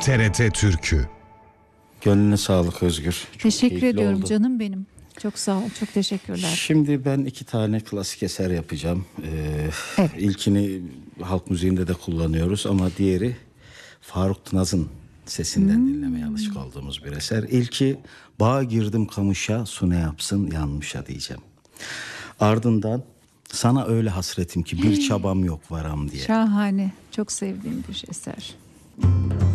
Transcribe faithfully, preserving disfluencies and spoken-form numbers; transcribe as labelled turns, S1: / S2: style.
S1: T R T Türkü.
S2: Gönlüne sağlık Özgür. Çok
S3: Teşekkür
S2: keyifli
S3: ediyorum
S2: oldu.
S3: canım benim. Çok sağ ol, çok teşekkürler.
S2: Şimdi ben iki tane klasik eser yapacağım. Ee,
S3: Evet.
S2: İlkini halk müziğinde de kullanıyoruz ama diğeri Faruk Tınaz'ın sesinden
S3: Hmm.
S2: dinlemeye alışık olduğumuz bir eser. İlki bağa girdim kamışa su ne yapsın yanmışa diyeceğim. Ardından sana öyle hasretim ki bir çabam yok varam diye.
S3: Şahane, çok sevdiğim bir eser.